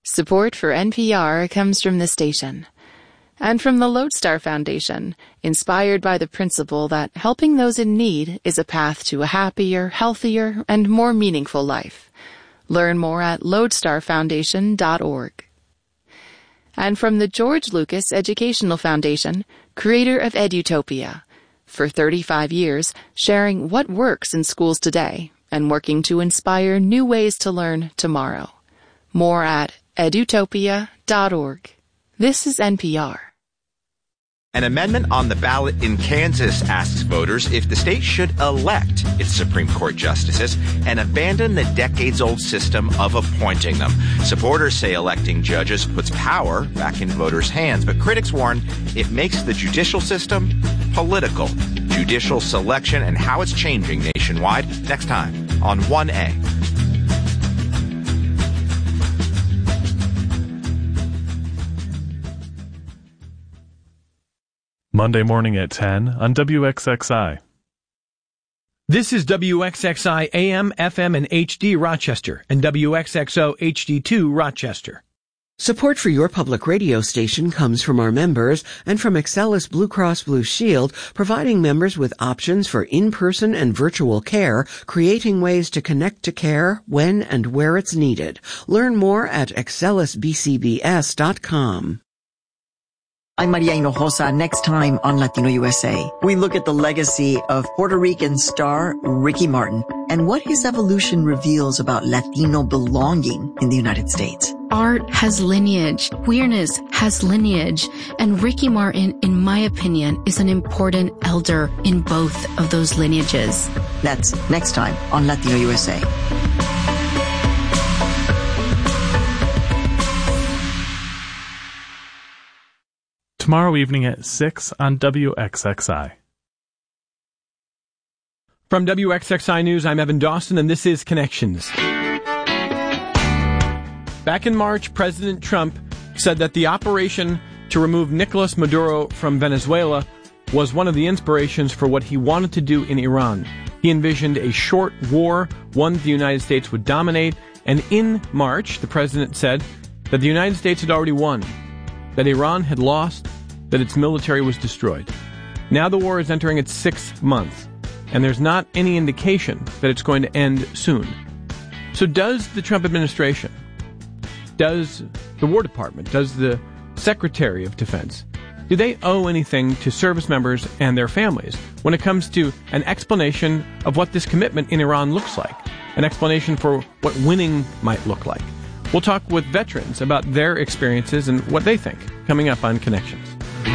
Support for NPR comes from the station and from the Lodestar Foundation, inspired by the principle that helping those in need is a path to a happier, healthier, and more meaningful life. Learn more at lodestarfoundation.org. And from the George Lucas Educational Foundation, creator of Edutopia, for 35 years, sharing what works in schools today and working to inspire new ways to learn tomorrow. More at edutopia.org. This is NPR. An amendment on the ballot in Kansas asks voters if the state should elect its Supreme Court justices and abandon the decades-old system of appointing them. Supporters say electing judges puts power back in voters' hands, but critics warn it makes the judicial system political. Judicial selection and how it's changing nationwide next time on 1A. Monday morning at 10 on WXXI. This is WXXI AM, FM, and HD Rochester and WXXO HD2 Rochester. Support for your public radio station comes from our members and from Excellus Blue Cross Blue Shield, providing members with options for in-person and virtual care, creating ways to connect to care when and where it's needed. Learn more at excellusbcbs.com. I'm Maria Hinojosa. Next time on Latino USA, we look at the legacy of Puerto Rican star Ricky Martin and what his evolution reveals about Latino belonging in the United States. Art has lineage, queerness has lineage, and Ricky Martin, in my opinion, is an important elder in both of those lineages. That's next time on Latino USA. Tomorrow evening at 6 on WXXI. From WXXI News, I'm Evan Dawson, and this is Connections. Back in March, President Trump said that the operation to remove Nicolas Maduro from Venezuela was one of the inspirations for what he wanted to do in Iran. He envisioned a short war, one the United States would dominate, and in March, the president said that the United States had already won, that Iran had lost, that its military was destroyed. Now the war is entering its 6th month, and there's not any indication that it's going to end soon. So does the Trump administration, does the War Department, does the Secretary of Defense, do they owe anything to service members and their families when it comes to an explanation of what this commitment in Iran looks like, an explanation for what winning might look like? We'll talk with veterans about their experiences and what they think, coming up on Connections.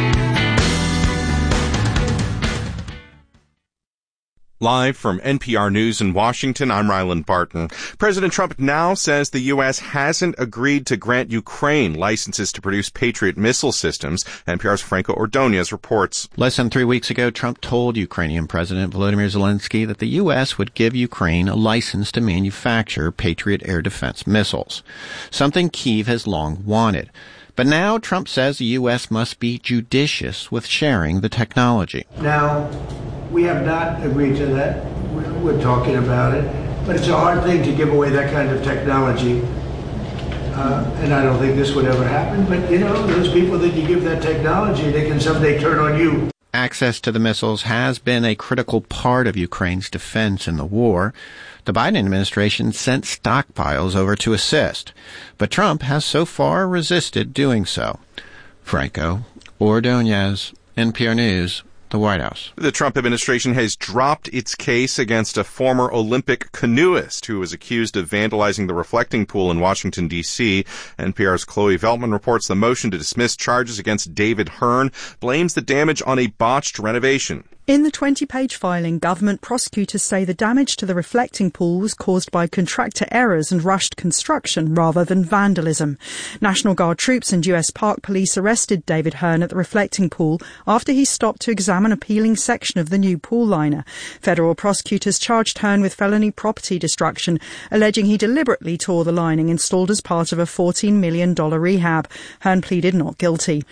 Live from NPR News in Washington, I'm Ryland Barton. President Trump now says the U.S. hasn't agreed to grant Ukraine licenses to produce Patriot missile systems. NPR's Franco Ordonez reports. Less than 3 weeks ago, Trump told Ukrainian President Volodymyr Zelensky that the U.S. would give Ukraine a license to manufacture Patriot air defense missiles, something Kyiv has long wanted. But now Trump says the U.S. must be judicious with sharing the technology. Now, we have not agreed to that. We're talking about it. But it's a hard thing to give away that kind of technology. And I don't think this would ever happen. But, you know, those people that you give that technology, they can someday turn on you. Access to the missiles has been a critical part of Ukraine's defense in the war. The Biden administration sent stockpiles over to assist, but Trump has so far resisted doing so. Franco Ordonez, NPR News, the White House. The Trump administration has dropped its case against a former Olympic canoeist who was accused of vandalizing the reflecting pool in Washington, D.C. NPR's Chloe Veltman reports the motion to dismiss charges against David Hearn blames the damage on a botched renovation. In the 20-page filing, government prosecutors say the damage to the reflecting pool was caused by contractor errors and rushed construction rather than vandalism. National Guard troops and U.S. Park Police arrested David Hearn at the reflecting pool after he stopped to examine a peeling section of the new pool liner. Federal prosecutors charged Hearn with felony property destruction, alleging he deliberately tore the lining installed as part of a $14 million rehab. Hearn pleaded not guilty.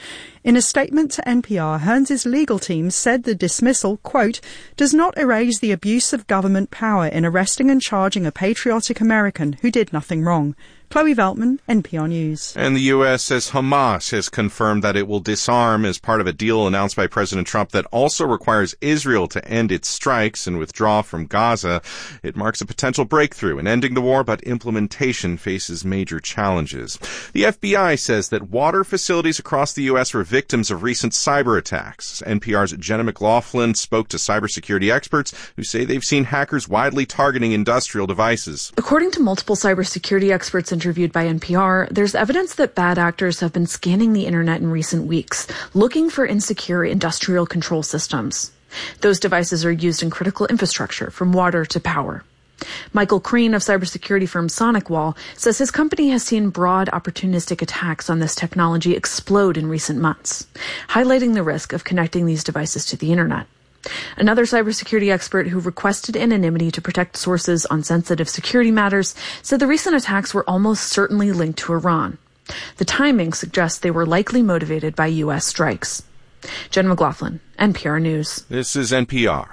In a statement to NPR, Hearns' legal team said the dismissal, quote, does not erase the abuse of government power in arresting and charging a patriotic American who did nothing wrong. Chloe Veltman, NPR News. And the U.S. says Hamas has confirmed that it will disarm as part of a deal announced by President Trump that also requires Israel to end its strikes and withdraw from Gaza. It marks a potential breakthrough in ending the war, but implementation faces major challenges. The FBI says that water facilities across the U.S. were victims of recent cyber attacks. NPR's Jenna McLaughlin spoke to cybersecurity experts who say they've seen hackers widely targeting industrial devices. According to multiple cybersecurity experts interviewed by NPR, there's evidence that bad actors have been scanning the internet in recent weeks, looking for insecure industrial control systems. Those devices are used in critical infrastructure, from water to power. Michael Crean of cybersecurity firm SonicWall says his company has seen broad opportunistic attacks on this technology explode in recent months, highlighting the risk of connecting these devices to the internet. Another cybersecurity expert who requested anonymity to protect sources on sensitive security matters said the recent attacks were almost certainly linked to Iran. The timing suggests they were likely motivated by U.S. strikes. Jen McLaughlin, NPR News. This is NPR.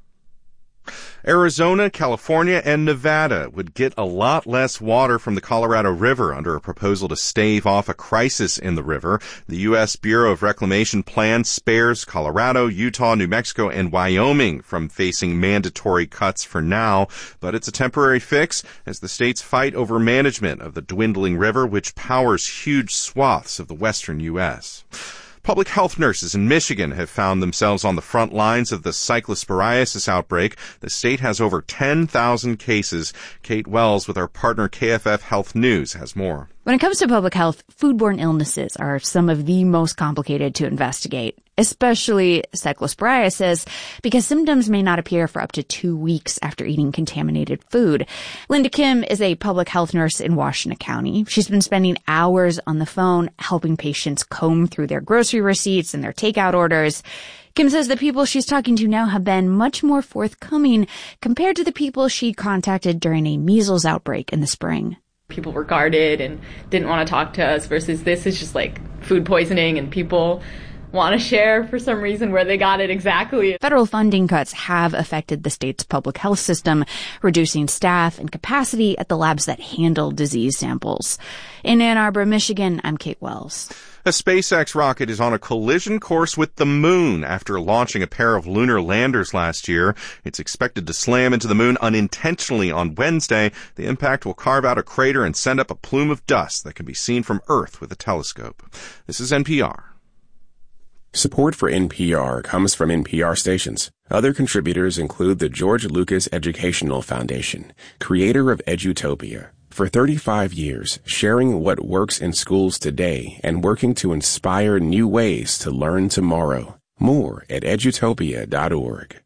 Arizona, California, and Nevada would get a lot less water from the Colorado River under a proposal to stave off a crisis in the river. The U.S. Bureau of Reclamation plan spares Colorado, Utah, New Mexico, and Wyoming from facing mandatory cuts for now. But it's a temporary fix as the states fight over management of the dwindling river, which powers huge swaths of the western U.S. Public health nurses in Michigan have found themselves on the front lines of the cyclosporiasis outbreak. The state has over 10,000 cases. Kate Wells with our partner KFF Health News has more. When it comes to public health, foodborne illnesses are some of the most complicated to investigate, especially cyclosporiasis, because symptoms may not appear for up to 2 weeks after eating contaminated food. Linda Kim is a public health nurse in Washington County. She's been spending hours on the phone helping patients comb through their grocery receipts and their takeout orders. Kim says the people she's talking to now have been much more forthcoming compared to the people she contacted during a measles outbreak in the spring. People were guarded and didn't want to talk to us versus this is just like food poisoning and people want to share for some reason where they got it exactly. Federal funding cuts have affected the state's public health system, reducing staff and capacity at the labs that handle disease samples. In Ann Arbor, Michigan, I'm Kate Wells. A SpaceX rocket is on a collision course with the moon after launching a pair of lunar landers last year. It's expected to slam into the moon unintentionally on Wednesday. The impact will carve out a crater and send up a plume of dust that can be seen from Earth with a telescope. This is NPR. Support for NPR comes from NPR stations. Other contributors include the George Lucas Educational Foundation, creator of Edutopia. For 35 years, sharing what works in schools today and working to inspire new ways to learn tomorrow. More at edutopia.org.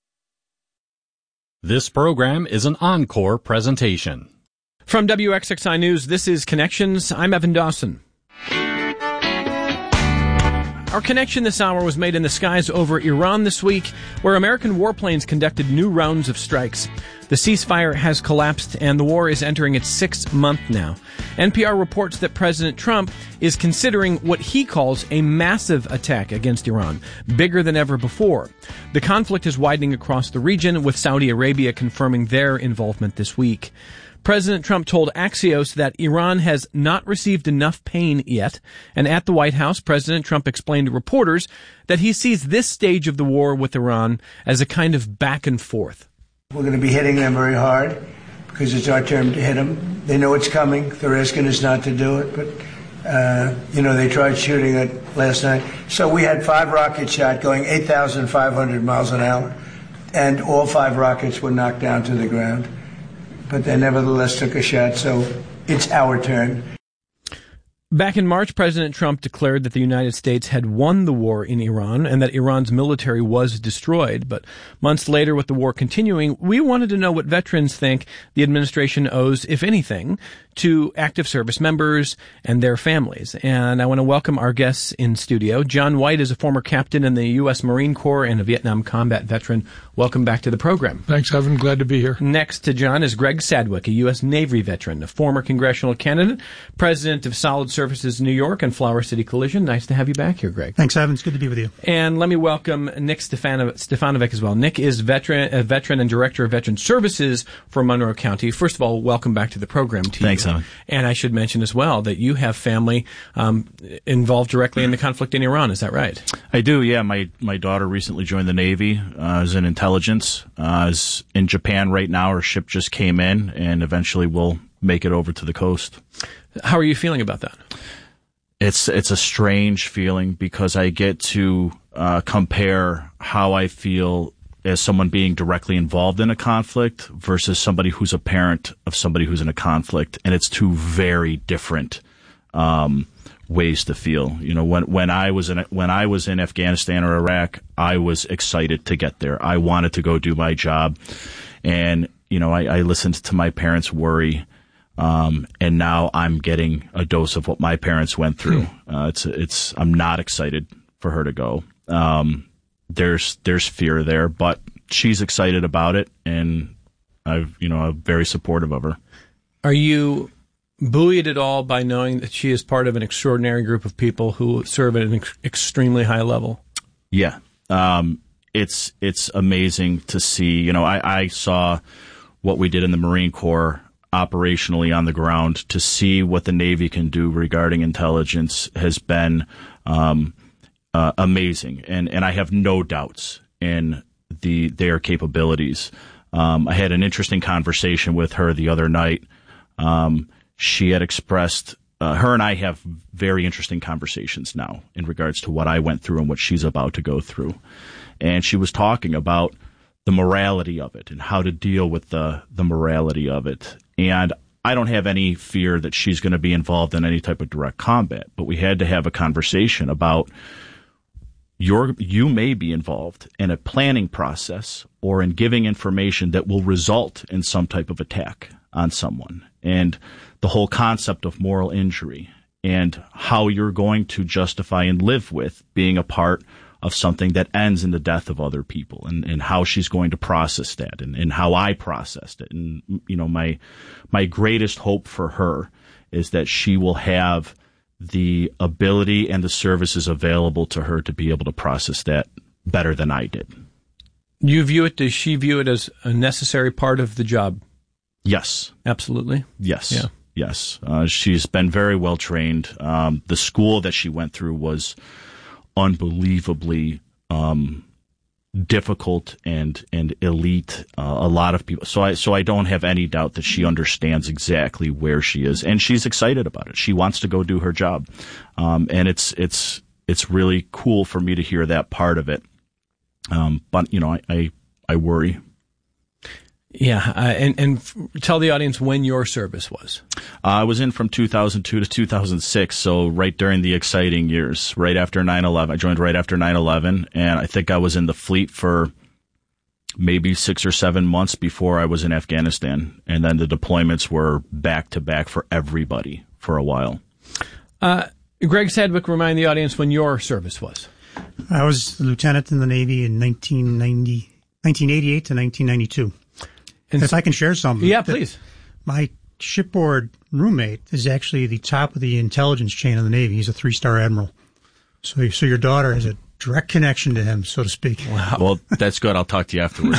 This program is an encore presentation. From WXXI News, this is Connections. I'm Evan Dawson. Our connection this hour was made in the skies over Iran this week, where American warplanes conducted new rounds of strikes. The ceasefire has collapsed, and the war is entering its 6th month now. NPR reports that President Trump is considering what he calls a massive attack against Iran, bigger than ever before. The conflict is widening across the region, with Saudi Arabia confirming their involvement this week. President Trump told Axios that Iran has not received enough pain yet, and at the White House, President Trump explained to reporters that he sees this stage of the war with Iran as a kind of back and forth. We're going to be hitting them very hard because it's our turn to hit them. They know it's coming. They're asking us not to do it, but, they tried shooting it last night. So we had 5 rockets shot going 8,500 miles an hour, and all 5 rockets were knocked down to the ground. But they nevertheless took a shot, so it's our turn. Back in March, President Trump declared that the United States had won the war in Iran and that Iran's military was destroyed. But months later, with the war continuing, we wanted to know what veterans think the administration owes, if anything, to active service members and their families. And I want to welcome our guests in studio. John White is a former captain in the U.S. Marine Corps and a Vietnam combat veteran. Welcome back to the program. Thanks, Evan. Glad to be here. Next to John is Greg Sadwick, a U.S. Navy veteran, a former congressional candidate, president of Solid Surface Services New York and Flower City Collision. Nice to have you back here, Greg. Thanks, Evan. It's good to be with you. And let me welcome Nick Stefanovic as well. Nick is a veteran and Director of Veteran Services for Monroe County. First of all, welcome back to the program. Thanks, Evan. And I should mention as well that you have family involved directly in the conflict in Iran. Is that right? I do, yeah. My daughter recently joined the Navy as in intelligence. Is in Japan right now. Her ship just came in, and eventually will make it over to the coast. How are you feeling about that? It's a strange feeling because I get to compare how I feel as someone being directly involved in a conflict versus somebody who's a parent of somebody who's in a conflict, and it's two very different ways to feel. You know, when I was in Afghanistan or Iraq, I was excited to get there. I wanted to go do my job, and you know, I listened to my parents' worry. And now I'm getting a dose of what my parents went through. I'm not excited for her to go. There's fear there, but she's excited about it, and I'm very supportive of her. Are you buoyed at all by knowing that she is part of an extraordinary group of people who serve at an extremely high level? Yeah. It's amazing to see. You know, I saw what we did in the Marine Corps operationally on the ground. To see what the Navy can do regarding intelligence has been amazing, and I have no doubts in their capabilities. I had an interesting conversation with her the other night. She had expressed, her and I have very interesting conversations now in regards to what I went through and what she's about to go through. And she was talking about the morality of it and how to deal with the morality of it. And I don't have any fear that she's going to be involved in any type of direct combat, but we had to have a conversation about you may be involved in a planning process or in giving information that will result in some type of attack on someone, and the whole concept of moral injury and how you're going to justify and live with being a part of something that ends in the death of other people, and how she's going to process that, and how I processed it. And, you know, my greatest hope for her is that she will have the ability and the services available to her to be able to process that better than I did. Does she view it as a necessary part of the job? Yes. Absolutely? Yes. Yeah. Yes. She's been very well trained. The school that she went through was unbelievably difficult and elite. A lot of people. So I don't have any doubt that she understands exactly where she is, and she's excited about it. She wants to go do her job, and it's really cool for me to hear that part of it. But you know, I worry. Yeah, and tell the audience when your service was. I was in from 2002 to 2006, so right during the exciting years, right after 9/11. I joined right after 9/11, and I think I was in the fleet for maybe 6 or 7 months before I was in Afghanistan, and then the deployments were back to back for everybody for a while. Greg Sadwick, remind the audience when your service was. I was a lieutenant in the Navy in 1988 to 1992. And if I can share something. Yeah, please. My shipboard roommate is actually the top of the intelligence chain of the Navy. He's a 3-star admiral. So your daughter has a direct connection to him, so to speak. Wow. Well, that's good. I'll talk to you afterwards.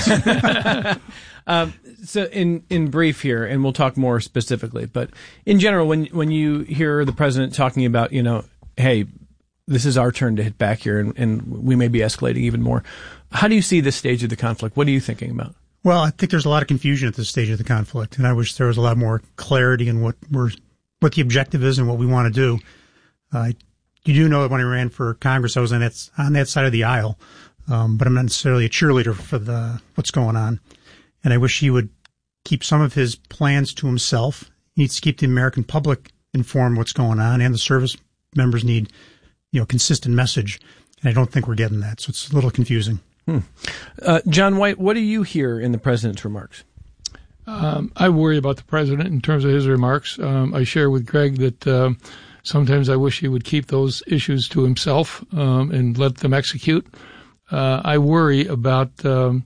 So in brief here, and we'll talk more specifically, but in general, when you hear the president talking about, you know, hey, this is our turn to hit back here, and we may be escalating even more, how do you see this stage of the conflict? What are you thinking about? Well, I think there's a lot of confusion at this stage of the conflict, and I wish there was a lot more clarity in what the objective is and what we want to do. You do know that when I ran for Congress, I was on that side of the aisle, but I'm not necessarily a cheerleader for what's going on. And I wish he would keep some of his plans to himself. He needs to keep the American public informed what's going on, and the service members need, consistent message. And I don't think we're getting that, so it's a little confusing. John White, what do you hear in the president's remarks? I worry about the president in terms of his remarks. I share with Greg that sometimes I wish he would keep those issues to himself and let them execute. I worry about the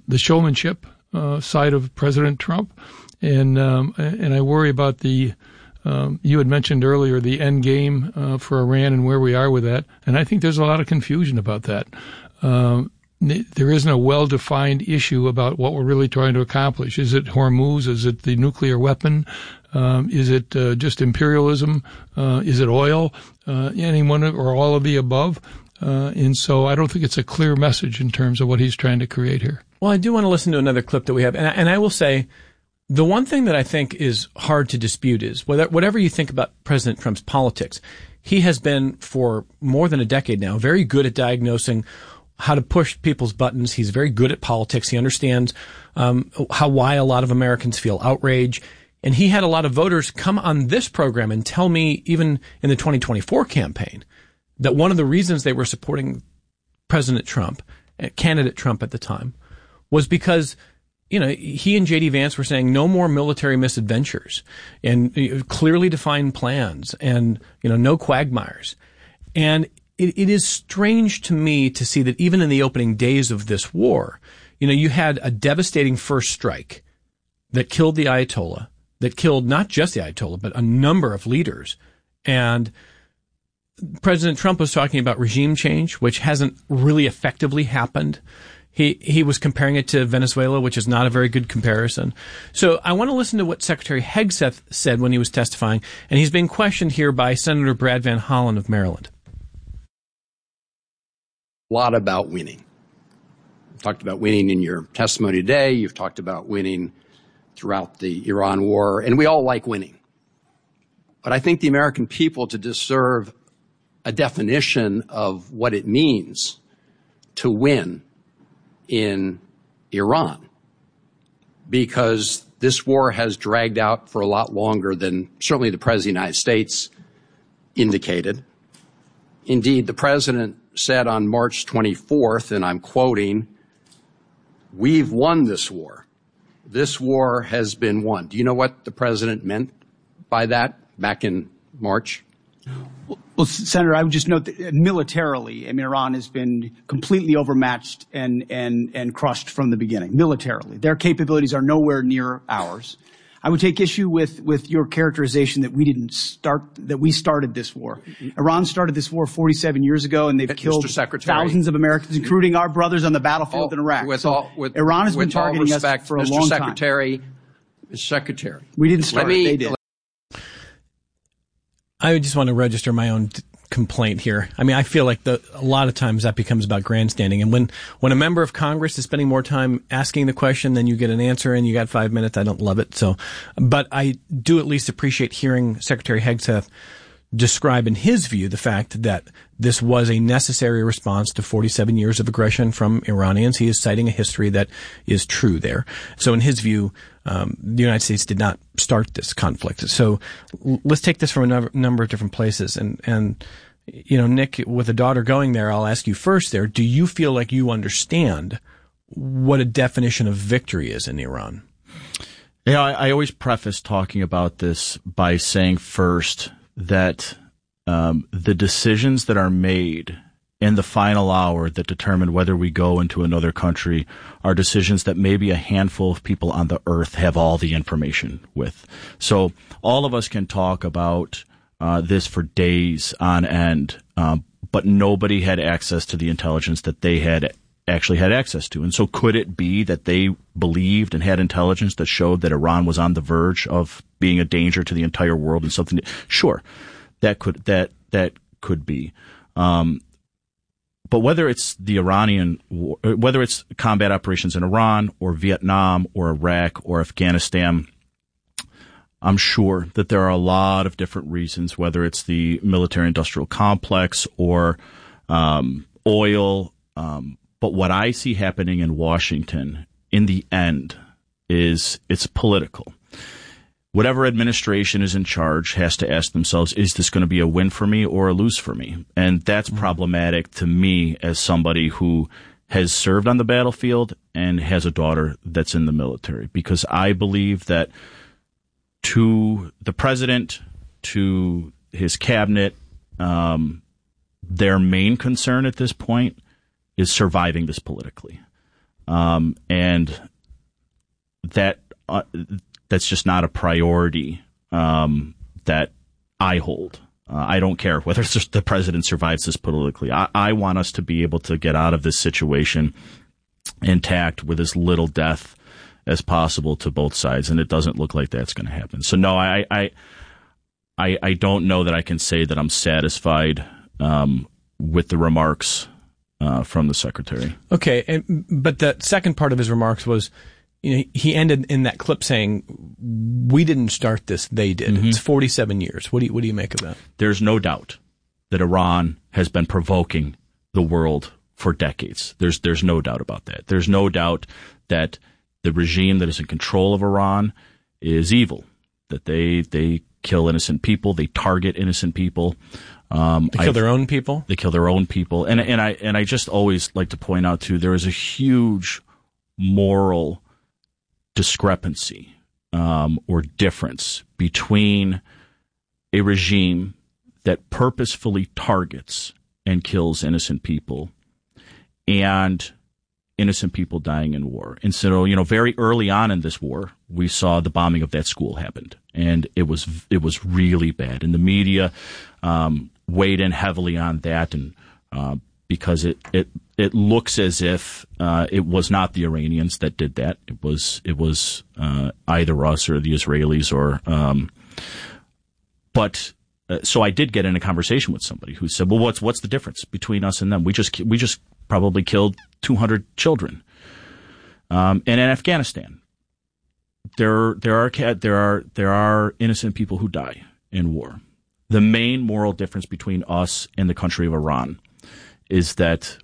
showmanship side of President Trump, and I worry about the You had mentioned earlier the end game for Iran and where we are with that, and I think there's a lot of confusion about that. There isn't a well-defined issue about what we're really trying to accomplish. Is it Hormuz? Is it the nuclear weapon? Is it just imperialism? Is it oil? Any one or all of the above? And so I don't think it's a clear message in terms of what he's trying to create here. Well, I do want to listen to another clip that we have. And I will say, the one thing that I think is hard to dispute is whatever you think about President Trump's politics, he has been for more than a decade now very good at diagnosing how to push people's buttons. He's very good at politics. He understands why a lot of Americans feel outrage. And he had a lot of voters come on this program and tell me, even in the 2024 campaign, that one of the reasons they were supporting President Trump, candidate Trump at the time, was because, he and J.D. Vance were saying no more military misadventures and clearly defined plans and, no quagmires. And it is strange to me to see that even in the opening days of this war, you had a devastating first strike that killed the Ayatollah, that killed not just the Ayatollah, but a number of leaders. And President Trump was talking about regime change, which hasn't really effectively happened. He was comparing it to Venezuela, which is not a very good comparison. So I want to listen to what Secretary Hegseth said when he was testifying, and he's being questioned here by Senator Brad Van Hollen of Maryland. A lot about winning. You've talked about winning in your testimony today. You've talked about winning throughout the Iran war, and we all like winning. But I think the American people to deserve a definition of what it means to win in Iran, because this war has dragged out for a lot longer than certainly the President of the United States indicated. Indeed, the President said on March 24th, and I'm quoting, "We've won this war. This war has been won." Do you know what the President meant by that back in March? Well, Senator, I would just note that militarily, Iran has been completely overmatched and crushed from the beginning, militarily. Their capabilities are nowhere near ours. I would take issue with your characterization that we started this war. Iran started this war 47 years ago, and they've killed thousands of Americans, including our brothers on the battlefield in Iraq. Iran has been targeting us for a long time. Mr. Secretary, we didn't start it, they did. I just want to register my own complaint here. I feel like a lot of times that becomes about grandstanding. And when a member of Congress is spending more time asking the question than you get an answer and you got 5 minutes, I don't love it. But I do at least appreciate hearing Secretary Hegseth describe in his view the fact that this was a necessary response to 47 years of aggression from Iranians. He is citing a history that is true there. So in his view, the United States did not start this conflict. So let's take this from a number of different places. And Nick, with a daughter going there, I'll ask you first there, do you feel like you understand what a definition of victory is in Iran? I always preface talking about this by saying first that the decisions that are made in the final hour that determine whether we go into another country are decisions that maybe a handful of people on the earth have all the information with. So all of us can talk about this for days on end, but nobody had access to the intelligence that they had actually had access to. And so could it be that they believed and had intelligence that showed that Iran was on the verge of being a danger to the entire world and something? Sure, that could be. But whether it's the Iranian war, whether it's combat operations in Iran or Vietnam or Iraq or Afghanistan, I'm sure that there are a lot of different reasons, whether it's the military-industrial complex or oil. But what I see happening in Washington, in the end, is it's political. Whatever administration is in charge has to ask themselves, is this going to be a win for me or a lose for me? And that's problematic to me as somebody who has served on the battlefield and has a daughter that's in the military, because I believe that to the president, to his cabinet, their main concern at this point is surviving this politically. And that's just not a priority that that I hold. I don't care whether the president survives this politically. I want us to be able to get out of this situation intact with as little death as possible to both sides, and it doesn't look like that's going to happen. So no, I don't know that I can say that I'm satisfied with the remarks from the secretary. Okay, but the second part of his remarks was, he ended in that clip saying, "We didn't start this; they did." Mm-hmm. It's 47 years. What do you make of that? There's no doubt that Iran has been provoking the world for decades. There's no doubt about that. There's no doubt that the regime that is in control of Iran is evil. That they kill innocent people. They target innocent people. They kill their own people. They kill their own people. And I just always like to point out too, there is a huge moral discrepancy or difference between a regime that purposefully targets and kills innocent people and innocent people dying in war. And so, very early on in this war, we saw the bombing of that school happened, and it was really bad. And the media weighed in heavily on that, and because it looks as if it was not the Iranians that did that. It was either us or the Israelis, or but. So I did get in a conversation with somebody who said, "Well, what's the difference between us and them? We just probably killed 200 children." And in Afghanistan, there are innocent people who die in war. The main moral difference between us and the country of Iran is that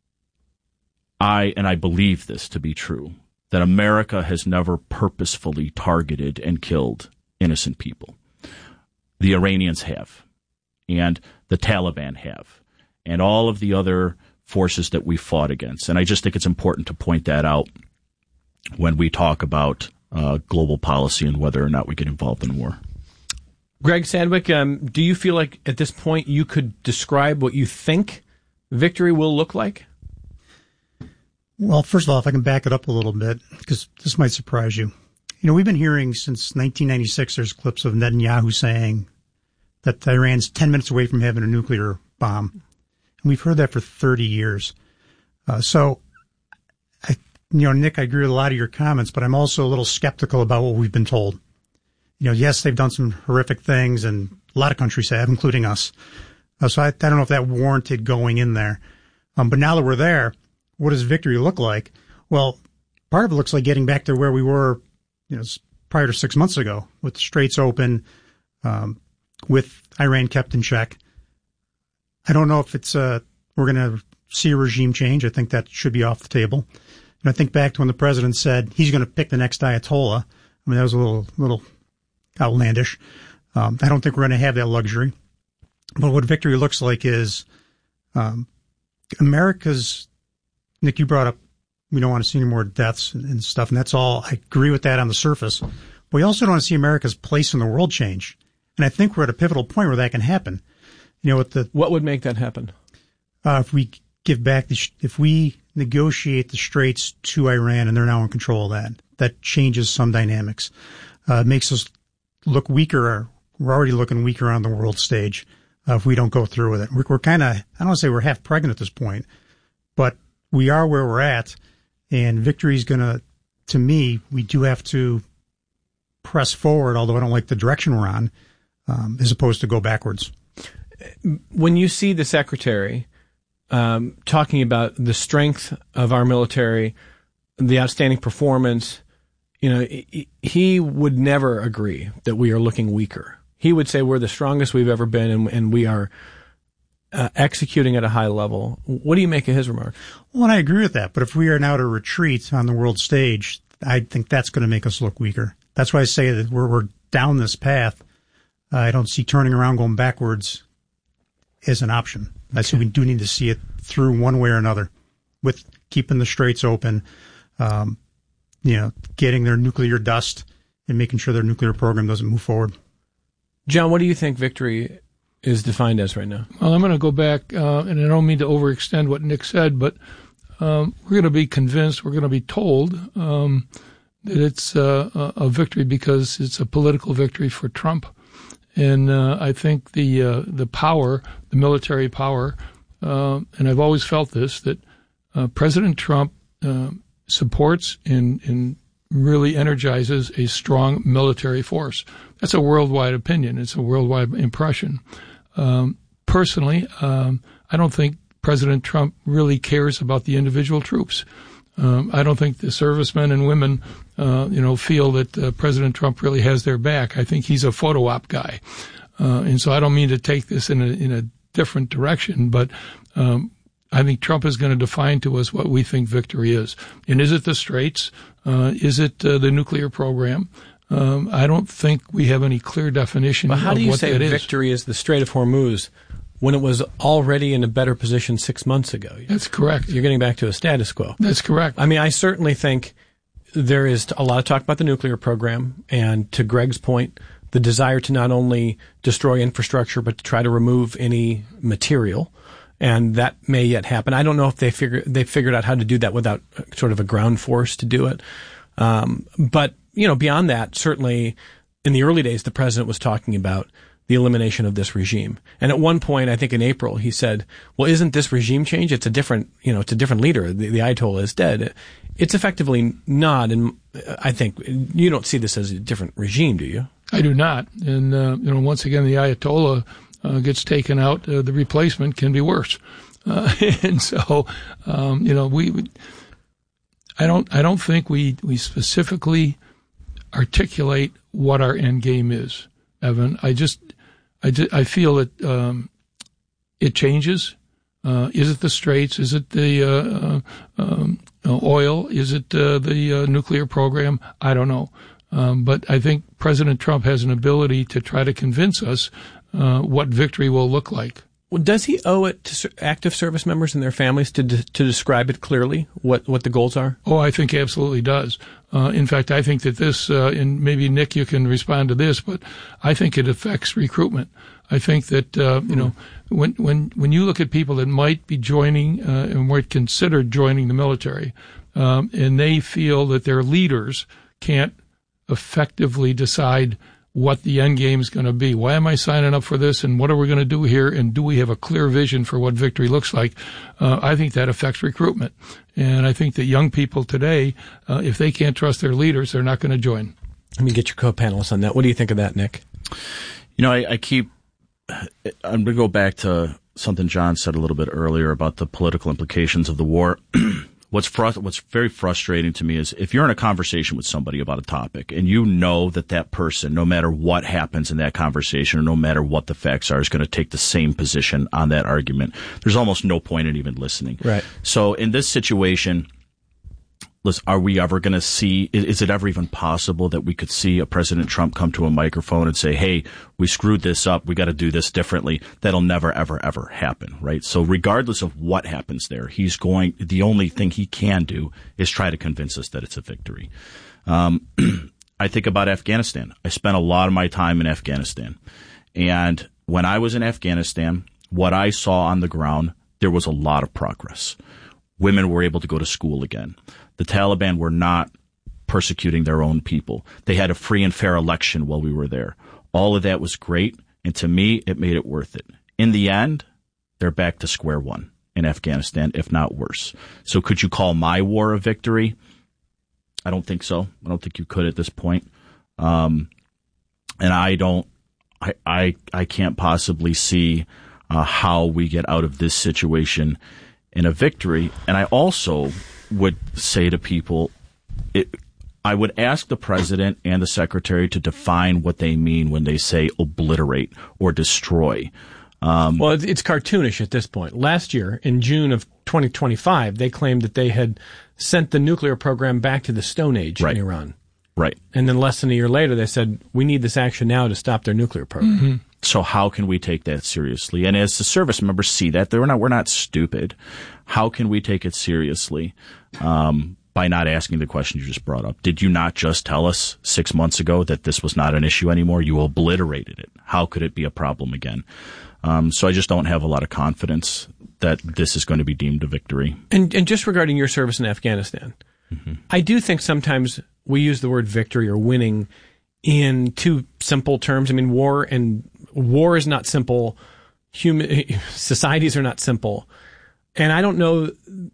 I believe this to be true, that America has never purposefully targeted and killed innocent people. The Iranians have, and the Taliban have, and all of the other forces that we fought against. And I just think it's important to point that out when we talk about global policy and whether or not we get involved in war. Greg Sandwick, do you feel like at this point you could describe what you think victory will look like? Well, first of all, if I can back it up a little bit, because this might surprise you. We've been hearing since 1996, there's clips of Netanyahu saying that Iran's 10 minutes away from having a nuclear bomb. And we've heard that for 30 years. Nick, I agree with a lot of your comments, but I'm also a little skeptical about what we've been told. Yes, they've done some horrific things, and a lot of countries have, including us. So I don't know if that warranted going in there. But now that we're there, what does victory look like? Well, part of it looks like getting back to where we were prior to 6 months ago, with the Straits open, with Iran kept in check. I don't know if it's we're going to see a regime change. I think that should be off the table. And I think back to when the president said he's going to pick the next Ayatollah. I mean, that was a little outlandish. I don't think we're going to have that luxury. But what victory looks like is America's. Nick, you brought up we don't want to see any more deaths and stuff, and that's all. I agree with that on the surface. But we also don't want to see America's place in the world change. And I think we're at a pivotal point where that can happen. What would make that happen? If we give back, if we negotiate the Straits to Iran and they're now in control of that changes some dynamics. It makes us look weaker. We're already looking weaker on the world stage if we don't go through with it. We're kind of, I don't want to say we're half pregnant at this point, but we are where we're at. And victory is to me, we do have to press forward, although I don't like the direction we're on, as opposed to go backwards. When you see the secretary talking about the strength of our military, the outstanding performance, he would never agree that we are looking weaker. He would say we're the strongest we've ever been, and we are executing at a high level. What do you make of his remark? Well, and I agree with that. But if we are now to retreat on the world stage, I think that's going to make us look weaker. That's why I say that we're down this path. I don't see turning around, going backwards as an option. I see we do need to see it through one way or another, with keeping the Straits open, getting their nuclear dust and making sure their nuclear program doesn't move forward. John, what do you think victory is defined as right now? Well, I'm going to go back, and I don't mean to overextend what Nick said, but we're going to be convinced, we're going to be told that it's a victory because it's a political victory for Trump. And I think the power, the military power, and I've always felt this, that President Trump supports and really energizes a strong military force. That's a worldwide opinion. It's a worldwide impression. Personally, I don't think President Trump really cares about the individual troops. I don't think the servicemen and women, feel that President Trump really has their back. I think he's a photo op guy. And so I don't mean to take this in a different direction, but I think Trump is going to define to us what we think victory is. And is it the Straits? Is it the nuclear program? I don't think we have any clear definition of what that is. How do you say victory is the Strait of Hormuz when it was already in a better position 6 months ago? That's correct. You're getting back to a status quo. That's correct. I mean, I certainly think there is a lot of talk about the nuclear program, and to Greg's point, the desire to not only destroy infrastructure, but to try to remove any material. And that may yet happen. I don't know if they figured out how to do that without sort of a ground force to do it. But, beyond that, certainly in the early days, the president was talking about the elimination of this regime. And at one point, I think in April, he said, well, isn't this regime change? It's a different leader. The Ayatollah is dead. It's effectively not. And I think you don't see this as a different regime, do you? I do not. And, once again, the Ayatollah gets taken out, the replacement can be worse. And so, I don't think we specifically articulate what our end game is, Evan. I feel that, it changes. Is it the Straits? Is it the, oil? Is it, the nuclear program? I don't know. But I think President Trump has an ability to try to convince us what victory will look like. Well, does he owe it to active service members and their families to describe it clearly, what the goals are? Oh, I think he absolutely does. In fact, I think that this, and maybe Nick, you can respond to this, but I think it affects recruitment. I think that, when you look at people that might be joining, and might consider joining the military, and they feel that their leaders can't effectively decide what the end game is going to be. Why am I signing up for this, and what are we going to do here, and do we have a clear vision for what victory looks like? I think that affects recruitment. And I think that young people today, if they can't trust their leaders, they're not going to join. Let me get your co-panelists on that. What do you think of that, Nick? I'm going to go back to something John said a little bit earlier about the political implications of the war. What's very frustrating to me is if you're in a conversation with somebody about a topic and you know that person, no matter what happens in that conversation or no matter what the facts are, is going to take the same position on that argument, there's almost no point in even listening. Right. So in this situation, are we ever going to see, is it ever even possible that we could see a President Trump come to a microphone and say, hey, we screwed this up, we got to do this differently? That'll never, ever, ever happen, right? So regardless of what happens there, the only thing he can do is try to convince us that it's a victory. I think about Afghanistan. I spent a lot of my time in Afghanistan. And when I was in Afghanistan, what I saw on the ground, there was a lot of progress. Women were able to go to school again. The Taliban were not persecuting their own people. They had a free and fair election while we were there. All of that was great, and to me, it made it worth it. In the end, they're back to square one in Afghanistan, if not worse. So could you call my war a victory? I don't think so. I don't think you could at this point. And I can't possibly see how we get out of this situation in a victory. And I also would say to people, I would ask the president and the secretary to define what they mean when they say obliterate or destroy. Well, it's cartoonish at this point. Last year, in June of 2025, they claimed that they had sent the nuclear program back to the Stone Age in Iran. Right. And then less than a year later, they said, we need this action now to stop their nuclear program. Mm-hmm. So how can we take that seriously? And as the service members see that, we're not stupid. How can we take it seriously by not asking the question you just brought up? Did you not just tell us 6 months ago that this was not an issue anymore? You obliterated it. How could it be a problem again? So I just don't have a lot of confidence that this is going to be deemed a victory. And just regarding your service in Afghanistan, I do think sometimes we use the word victory or winning in two simple terms. I mean, war is not simple. Societies are not simple. And I don't know,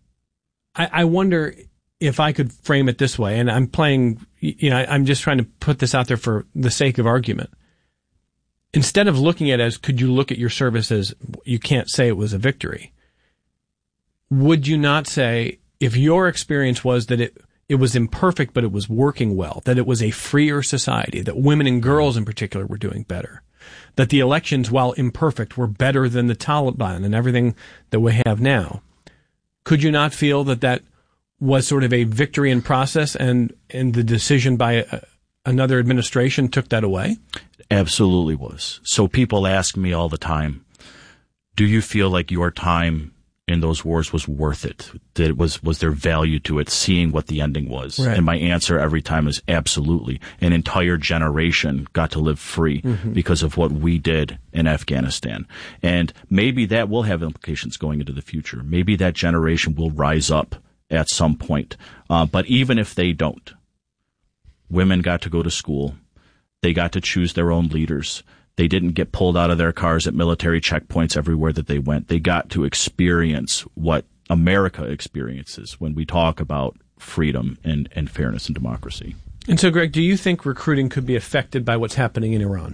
I wonder if I could frame it this way, and I'm playing, I'm just trying to put this out there for the sake of argument. Instead of looking at it as, could you look at your service as, you can't say it was a victory. Would you not say, if your experience was that it was imperfect, but it was working well, that it was a freer society, that women and girls in particular were doing better, that the elections, while imperfect, were better than the Taliban and everything that we have now, could you not feel that was sort of a victory in process, and the decision by another administration took that away? Absolutely was. So people ask me all the time, do you feel like your time in those wars was worth it? That was there value to it, seeing what the ending was? Right. And my answer every time is absolutely. An entire generation got to live free because of what we did in Afghanistan. And maybe that will have implications going into the future. Maybe that generation will rise up at some point. But even if they don't, women got to go to school. They got to choose their own leaders. They didn't get pulled out of their cars at military checkpoints everywhere that they went. They got to experience what America experiences when we talk about freedom and fairness and democracy. And so, Greg, do you think recruiting could be affected by what's happening in Iran?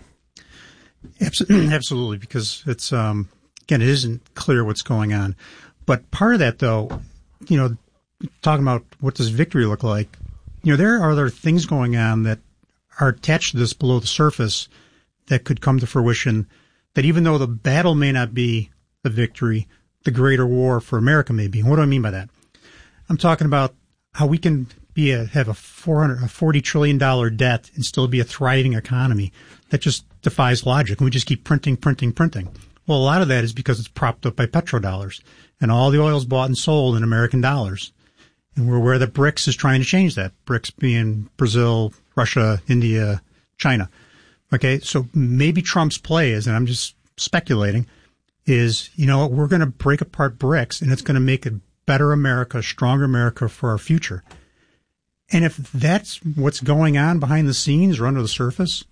Absolutely, because it's, again, it isn't clear what's going on. But part of that, though, talking about what does victory look like, there are other things going on that are attached to this below the surface that could come to fruition, that even though the battle may not be the victory, the greater war for America may be. What do I mean by that? I'm talking about how we can have a $40 trillion debt and still be a thriving economy. That just defies logic. And we just keep printing. Well, a lot of that is because it's propped up by petrodollars, and all the oil is bought and sold in American dollars. And we're aware that BRICS is trying to change that. BRICS being Brazil, Russia, India, China. Okay, so maybe Trump's play is, and I'm just speculating, is, we're going to break apart BRICS, and it's going to make a better America, a stronger America for our future. And if that's what's going on behind the scenes or under the surface,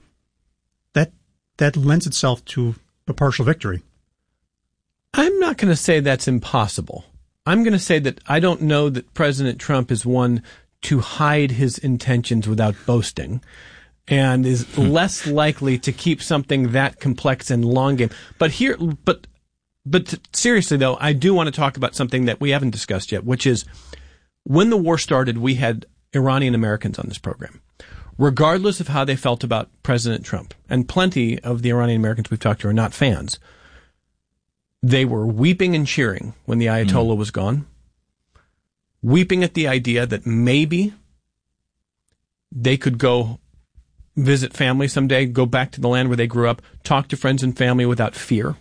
that lends itself to a partial victory. I'm not going to say that's impossible. I'm going to say that I don't know that President Trump is one to hide his intentions without boasting, and is less likely to keep something that complex and long game. But seriously though, I do want to talk about something that we haven't discussed yet, which is when the war started, we had Iranian Americans on this program. Regardless of how they felt about President Trump, and plenty of the Iranian Americans we've talked to are not fans, they were weeping and cheering when the Ayatollah was gone, weeping at the idea that maybe they could go visit family someday, go back to the land where they grew up, talk to friends and family without fear,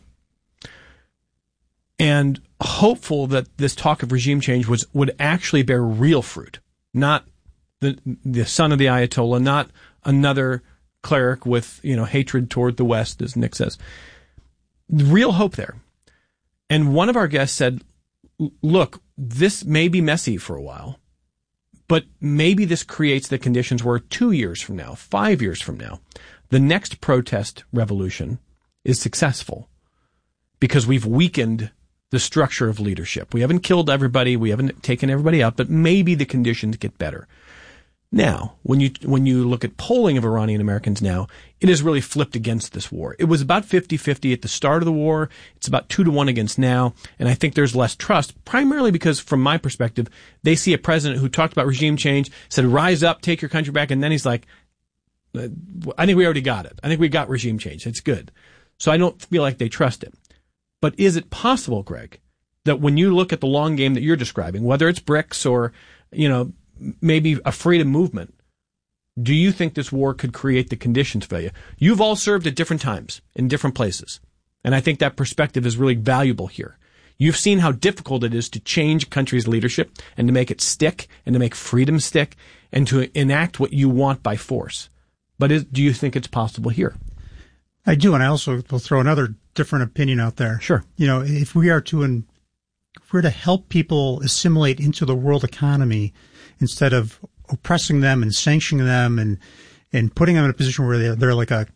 and hopeful that this talk of regime change would actually bear real fruit, not the son of the Ayatollah, not another cleric with hatred toward the West, as Nick says. Real hope there. And one of our guests said, look, this may be messy for a while, but maybe this creates the conditions where 2 years from now, 5 years from now, the next protest revolution is successful because we've weakened the structure of leadership. We haven't killed everybody. We haven't taken everybody out, but maybe the conditions get better. Now, when you look at polling of Iranian Americans now, it has really flipped against this war. It was about 50-50 at the start of the war. It's about 2-1 against now. And I think there's less trust, primarily because, from my perspective, they see a president who talked about regime change, said, rise up, take your country back. And then he's like, I think we already got it. I think we got regime change. It's good. So I don't feel like they trust him. But is it possible, Greg, that when you look at the long game that you're describing, whether it's BRICS or, maybe a freedom movement, do you think this war could create the conditions for you? You've all served at different times in different places, and I think that perspective is really valuable here. You've seen how difficult it is to change a country's leadership and to make it stick and to make freedom stick and to enact what you want by force. But do you think it's possible here? I do, and I also will throw another different opinion out there. Sure. If we're to help people assimilate into the world economy instead of oppressing them and sanctioning them and putting them in a position where they're like a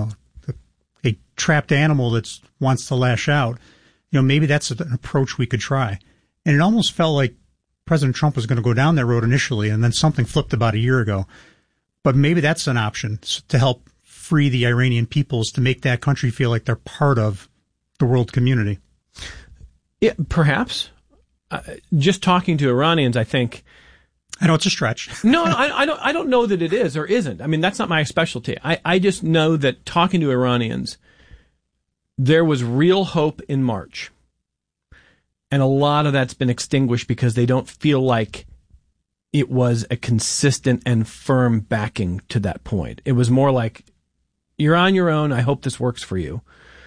trapped animal that wants to lash out. Maybe that's an approach we could try. And it almost felt like President Trump was going to go down that road initially, and then something flipped about a year ago. But maybe that's an option to help free the Iranian peoples, to make that country feel like they're part of the world community. Yeah, perhaps. Just talking to Iranians, I think. I know it's a stretch. No, I don't know that it is or isn't. I mean, that's not my specialty. I just know that talking to Iranians, there was real hope in March. And a lot of that's been extinguished because they don't feel like it was a consistent and firm backing to that point. It was more like, you're on your own. I hope this works for you.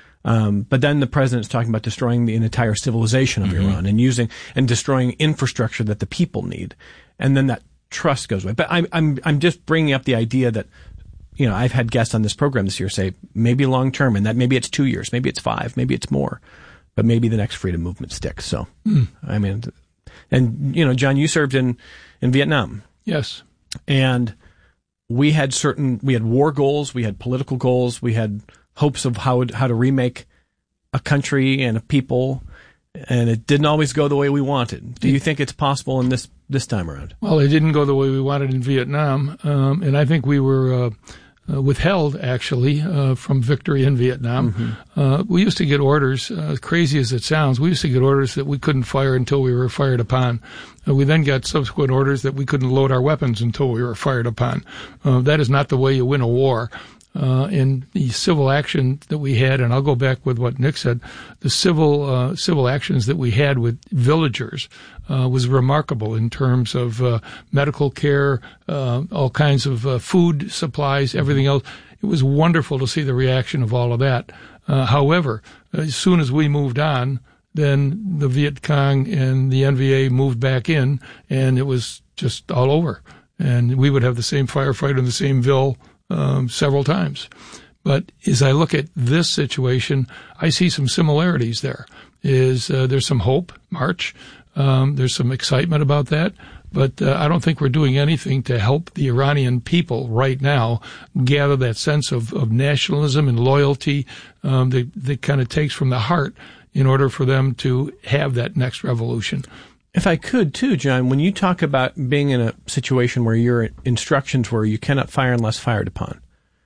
But then the president's talking about destroying the entire civilization of Iran and destroying infrastructure that the people need. And then that trust goes away. But I'm just bringing up the idea that, I've had guests on this program this year say maybe long term, and that maybe it's 2 years, maybe it's 5, maybe it's more, but maybe the next freedom movement sticks. So, I mean, and John, you served in Vietnam. Yes. And we had war goals, we had political goals, we had hopes of how to remake a country and a people, and it didn't always go the way we wanted. Do you think it's possible in this time around? Well, it didn't go the way we wanted in Vietnam, and I think we were withheld, actually, from victory in Vietnam. We used to get orders, crazy as it sounds, we used to get orders that we couldn't fire until we were fired upon. We then got subsequent orders that we couldn't load our weapons until we were fired upon. That is not the way you win a war. In the civil action that we had, and I'll go back with what Nick said, the civil actions that we had with villagers was remarkable in terms of medical care, all kinds of food supplies, everything else. It was wonderful to see the reaction of all of that. However, as soon as we moved on, then the Viet Cong and the NVA moved back in, and it was just all over. And we would have the same firefight in the same ville several times. But as I look at this situation, I see some similarities there. There's some hope, March. There's some excitement about that. But I don't think we're doing anything to help the Iranian people right now gather that sense of nationalism and loyalty that kind of takes from the heart in order for them to have that next revolution. If I could, too, John, when you talk about being in a situation where your instructions were you cannot fire unless fired upon,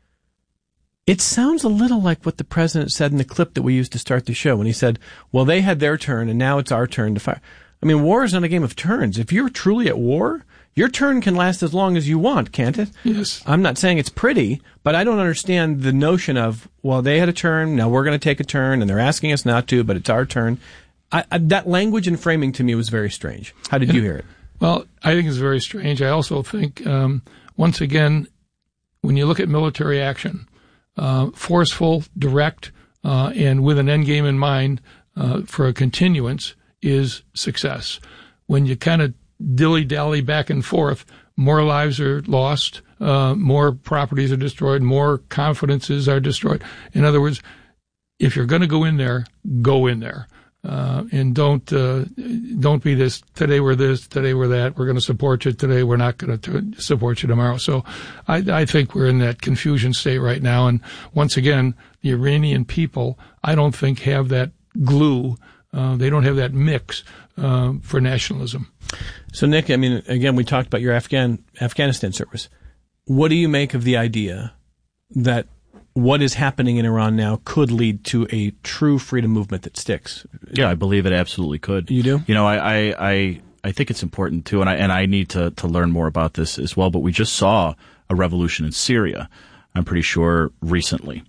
it sounds a little like what the president said in the clip that we used to start the show when he said, well, they had their turn and now it's our turn to fire. I mean, war is not a game of turns. If you're truly at war, your turn can last as long as you want, can't it? Yes. I'm not saying it's pretty, but I don't understand the notion of, well, they had a turn, now we're going to take a turn, and they're asking us not to, but it's our turn. That language and framing to me was very strange. How did you hear it? Well, I think it's very strange. I also think, once again, when you look at military action, forceful, direct, and with an end game in mind for a continuance is success. When you kind of dilly-dally back and forth, more lives are lost, more properties are destroyed, more confidences are destroyed. In other words, if you're going to go in there, go in there. And don't be this, today we're this, today we're that, we're going to support you today, we're not going to support you tomorrow. So I think we're in that confusion state right now. And once again, the Iranian people, I don't think have that glue. They don't have that mix for nationalism. So, Nick, I mean, again, we talked about your Afghanistan service. What do you make of the idea that what is happening in Iran now could lead to a true freedom movement that sticks? Yeah, I believe it absolutely could. You do? I think it's important too, and I need to learn more about this as well. But we just saw a revolution in Syria, I'm pretty sure, recently.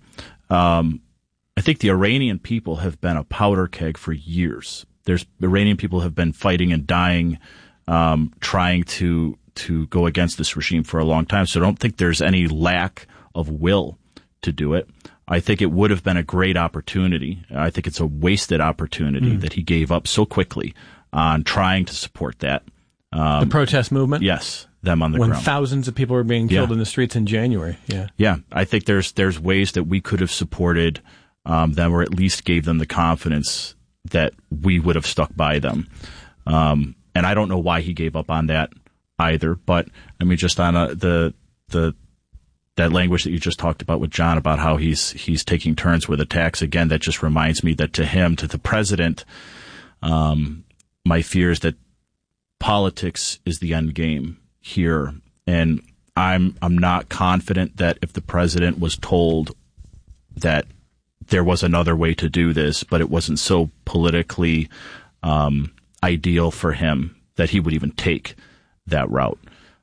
I think the Iranian people have been a powder keg for years. Iranian people have been fighting and dying, trying to go against this regime for a long time. So I don't think there's any lack of will to do it. I think it would have been a great opportunity. I think it's a wasted opportunity that he gave up so quickly on trying to support that. The protest movement? Yes, them on the ground. When thousands of people were being killed in the streets in January. Yeah. Yeah, I think there's ways that we could have supported them, or at least gave them the confidence that we would have stuck by them. And I don't know why he gave up on that either. But I mean, just on the that language that you just talked about with John about how he's taking turns with attacks, again, that just reminds me that to the president, my fear is that politics is the end game here. And I'm not confident that if the president was told that there was another way to do this, but it wasn't so politically ideal for him, that he would even take that route.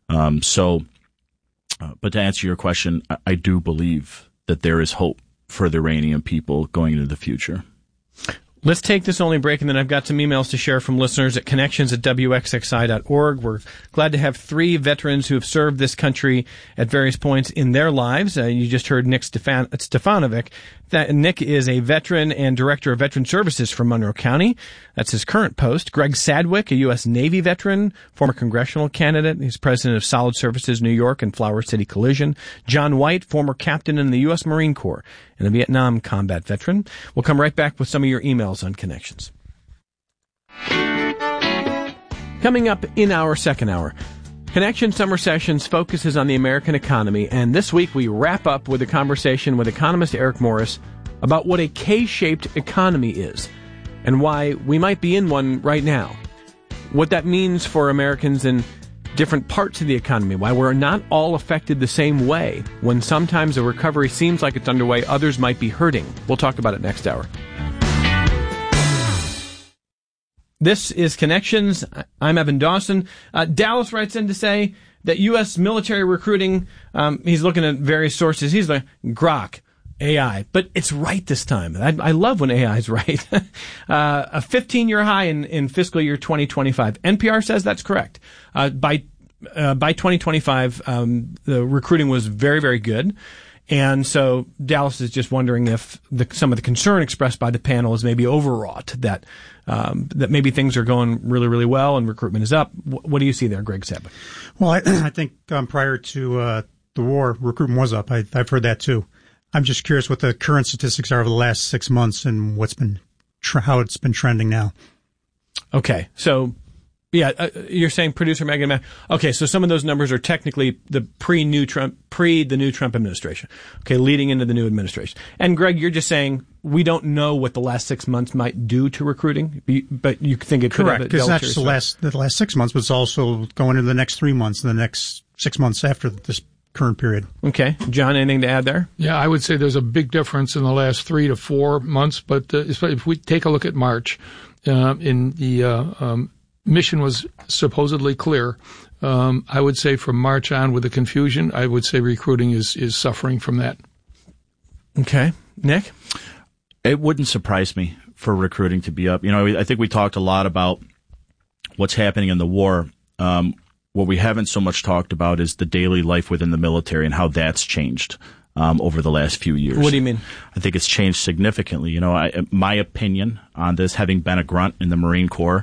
But to answer your question, I do believe that there is hope for the Iranian people going into the future. Let's take this only break, and then I've got some emails to share from listeners at connections@wxxi.org. We're glad to have 3 veterans who have served this country at various points in their lives. You just heard Nick Stefanovic. Nick is a veteran and director of veteran services from Monroe County. That's his current post. Greg Sadwick, a U.S. Navy veteran, former congressional candidate. He's president of Solid Services New York and Flower City Collision. John White, former captain in the U.S. Marine Corps and a Vietnam combat veteran. We'll come right back with some of your emails on Connections. Coming up in our second hour, Connection Summer Sessions focuses on the American economy, and this week we wrap up with a conversation with economist Eric Morris about what a K-shaped economy is and why we might be in one right now, what that means for Americans in different parts of the economy, why we're not all affected the same way. When sometimes a recovery seems like it's underway, others might be hurting. We'll talk about it next hour. This is Connections. I'm Evan Dawson. Dallas writes in to say that U.S. military recruiting, he's looking at various sources. He's like, Grok, AI. But it's right this time. I love when AI is right. A 15-year high in fiscal year 2025. NPR says that's correct. By 2025, the recruiting was very, very good. And so Dallas is just wondering if some of the concern expressed by the panel is maybe overwrought, that maybe things are going really, really well and recruitment is up. What do you see there, Greg Sadwick? Well, I think prior to the war, recruitment was up. I've heard that too. I'm just curious what the current statistics are over the last 6 months and how it's been trending now. Okay, so yeah, you're saying producer Megan. Okay, so some of those numbers are technically the pre the new Trump administration. Okay, leading into the new administration. And Greg, you're just saying we don't know what the last 6 months might do to recruiting, but you think it could have a correct, because it's not just the last 6 months, but it's also going into the next 3 months and the next 6 months after this current period. Okay, John, anything to add there? Yeah, I would say there's a big difference in the last 3 to 4 months. But if we take a look at March, in the mission was supposedly clear. I would say from March on, with the confusion, I would say recruiting is suffering from that. Okay. Nick? It wouldn't surprise me for recruiting to be up. You know, I think we talked a lot about what's happening in the war. What we haven't so much talked about is the daily life within the military and how that's changed over the last few years. What do you mean? I think it's changed significantly. You know, my opinion on this, having been a grunt in the Marine Corps,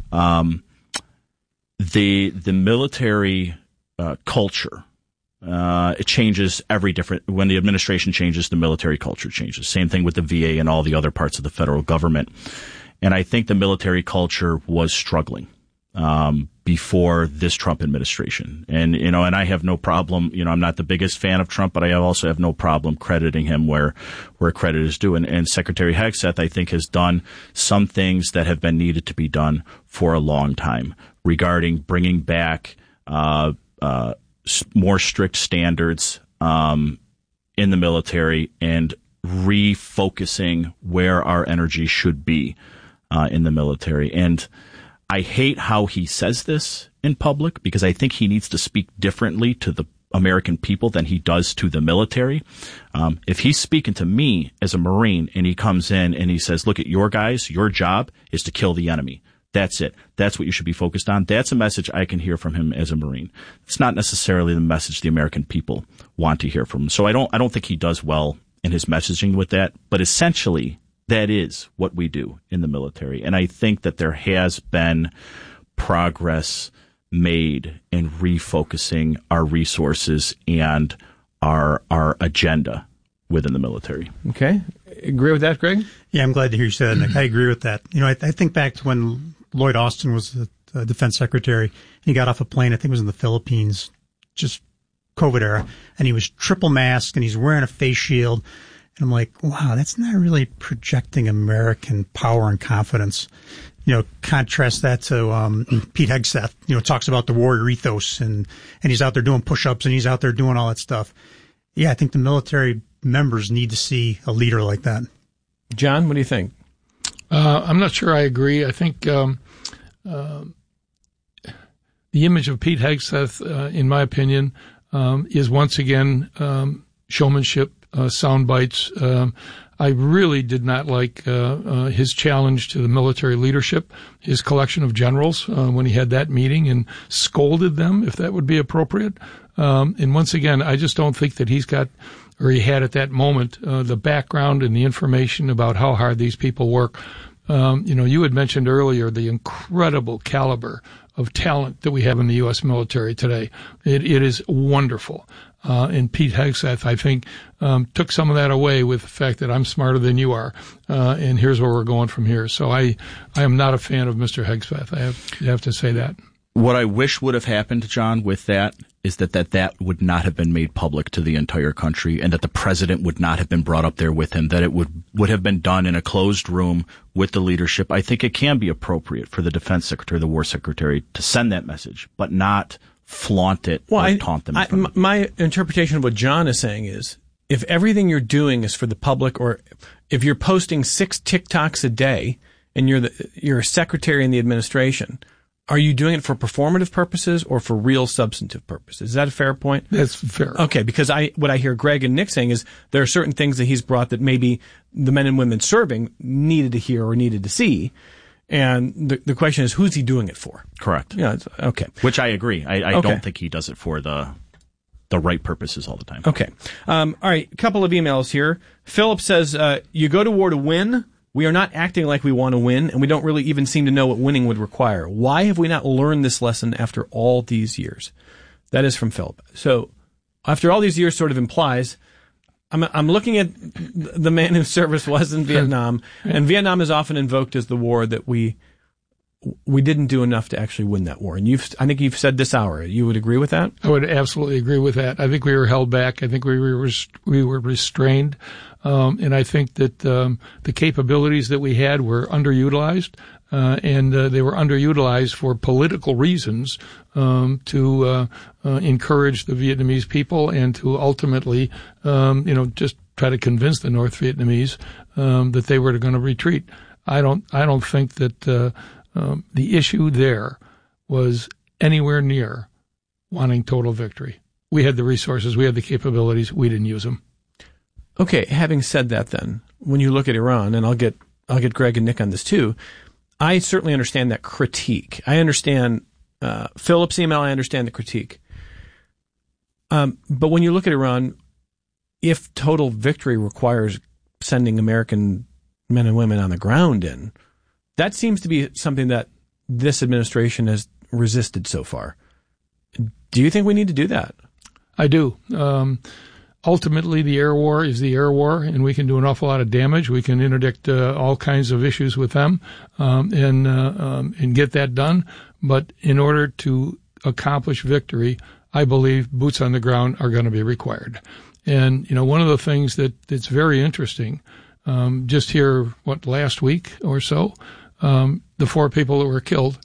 the military culture, it changes when the administration changes, the military culture changes. Same thing with the VA and all the other parts of the federal government. And I think the military culture was struggling before this Trump administration. And, you know, and I have no problem, you know, I'm not the biggest fan of Trump, but I also have no problem crediting him where credit is due. And Secretary Hegseth, I think, has done some things that have been needed to be done for a long time regarding bringing back more strict standards in the military and refocusing where our energy should be in the military. And I hate how he says this in public because I think he needs to speak differently to the American people than he does to the military. If he's speaking to me as a Marine and he comes in and he says, look at your guys, your job is to kill the enemy. That's it. That's what you should be focused on. That's a message I can hear from him as a Marine. It's not necessarily the message the American people want to hear from him. So I don't think he does well in his messaging with that, but essentially that is what we do in the military. And I think that there has been progress made in refocusing our resources and our agenda within the military. Okay. Agree with that, Greg? Yeah, I'm glad to hear you say that, Nick. I agree with that. You know, I think back to when Lloyd Austin was the defense secretary. He got off a plane, I think it was in the Philippines, just COVID era, and he was triple masked and he's wearing a face shield. And I'm like, wow, that's not really projecting American power and confidence. Contrast that to Pete Hegseth, talks about the warrior ethos and he's out there doing push-ups and he's out there doing all that stuff. Yeah, I think the military members need to see a leader like that. John, what do you think? I'm not sure I agree. I think the image of Pete Hegseth, in my opinion, is once again showmanship, sound bites. I really did not like his challenge to the military leadership, his collection of generals when he had that meeting and scolded them, if that would be appropriate. And once again, I just don't think that he's got, or he had at that moment, the background and the information about how hard these people work. You had mentioned earlier the incredible caliber of talent that we have in the U.S. military today. It is wonderful. And Pete Hegseth, I think, took some of that away with the fact that I'm smarter than you are, and here's where we're going from here. So I am not a fan of Mr. Hegseth. I have to say that. What I wish would have happened, John, with that is that would not have been made public to the entire country, and that the president would not have been brought up there with him, that it would have been done in a closed room with the leadership. I think it can be appropriate for the defense secretary, the war secretary, to send that message, but not flaunt it or taunt them. My interpretation of what John is saying is, if everything you're doing is for the public, or if you're posting 6 TikToks a day and you're a secretary in the administration, are you doing it for performative purposes or for real substantive purposes? Is that a fair point? That's fair. Okay, because what I hear Greg and Nick saying is there are certain things that he's brought that maybe the men and women serving needed to hear or needed to see. And the question is, who's he doing it for? Correct. Yeah. Okay. Which I agree. I don't think he does it for the right purposes all the time. Okay. All right. A couple of emails here. Philip says, you go to war to win. We are not acting like we want to win, and we don't really even seem to know what winning would require. Why have we not learned this lesson after all these years? That is from Philip. So after all these years sort of implies, I'm looking at the man whose service was in Vietnam, and Vietnam is often invoked as the war that we didn't do enough to actually win that war. And I think you've said this hour. You would agree with that? I would absolutely agree with that. I think we were held back. I think we were restrained. And I think that the capabilities that we had were underutilized, and they were underutilized for political reasons to encourage the Vietnamese people and to ultimately, just try to convince the North Vietnamese that they were going to retreat. I don't think that the issue there was anywhere near wanting total victory. We had the resources, we had the capabilities, we didn't use them. Okay, having said that then, when you look at Iran, and I'll get Greg and Nick on this too, I certainly understand that critique. I understand Philip's email, I understand the critique. But when you look at Iran, if total victory requires sending American men and women on the ground in, that seems to be something that this administration has resisted so far. Do you think we need to do that? I do. Ultimately, the air war is the air war, and we can do an awful lot of damage. We can interdict all kinds of issues with them and get that done. But in order to accomplish victory, I believe boots on the ground are going to be required. And, one of the things that's very interesting, just here, last week or so, the 4 people that were killed,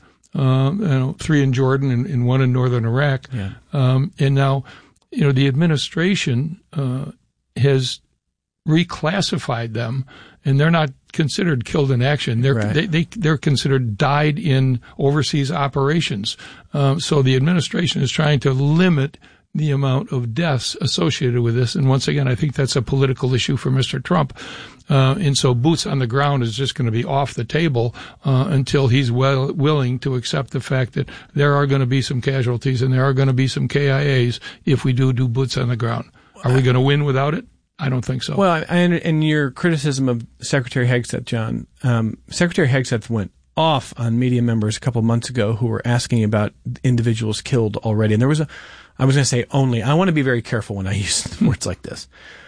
3 in Jordan and 1 in northern Iraq. Yeah. And now, the administration has reclassified them, and they're not considered killed in action. They're considered died in overseas operations. So the administration is trying to limit the amount of deaths associated with this. And once again, I think that's a political issue for Mr. Trump. And so boots on the ground is just going to be off the table until he's willing to accept the fact that there are going to be some casualties and there are going to be some KIAs if we do boots on the ground. Are we going to win without it? I don't think so. Well, and your criticism of Secretary Hegseth, John, Secretary Hegseth went off on media members a couple of months ago who were asking about individuals killed already. And there was I was going to say only. I want to be very careful when I use words like this.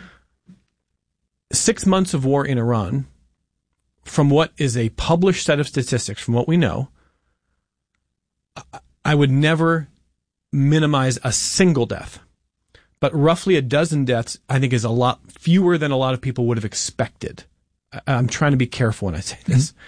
6 months of war in Iran, from what is a published set of statistics, from what we know, I would never minimize a single death. but roughly a dozen deaths, I think, is a lot fewer than a lot of people would have expected. I'm trying to be careful when I say this. Mm-hmm.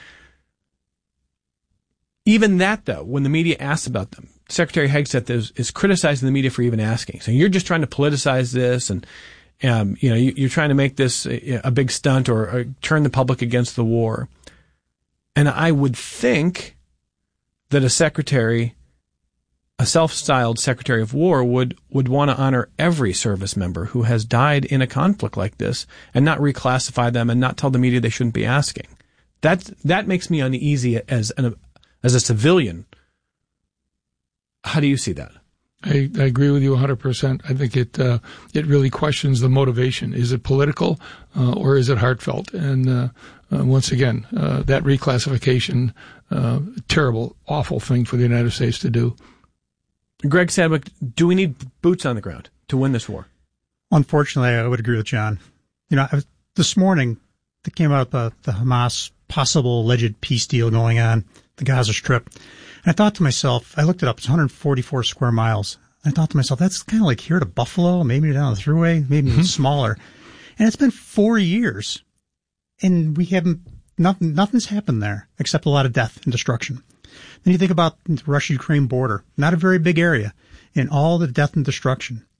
Even that, though, when the media asks about them, Secretary Hegseth is criticizing the media for even asking. So you're just trying to politicize this, and you're trying to make this a big stunt or turn the public against the war. And I would think that a self-styled Secretary of War would want to honor every service member who has died in a conflict like this and not reclassify them and not tell the media they shouldn't be asking. That makes me uneasy as a civilian. How do you see that? I agree with you 100%. I think it really questions the motivation. Is it political or is it heartfelt? And once again, that reclassification, terrible, awful thing for the United States to do. Greg Sadwick, do we need boots on the ground to win this war? Unfortunately, I would agree with John. This morning, there came out the Hamas possible alleged peace deal going on, the Gaza Strip. And I thought to myself, I looked it up, it's 144 square miles. I thought to myself, that's kind of like here to Buffalo, maybe down the thruway, maybe even smaller. And it's been 4 years, and nothing's happened there except a lot of death and destruction. Then you think about the Russia-Ukraine border, not a very big area, and all the death and destruction.